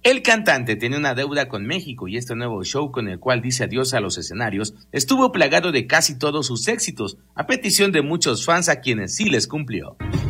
El cantante tenía una deuda con México y este nuevo show con el cual dice adiós a los escenarios estuvo plagado de casi todos sus éxitos, a petición de muchos fans a quienes sí les cumplió.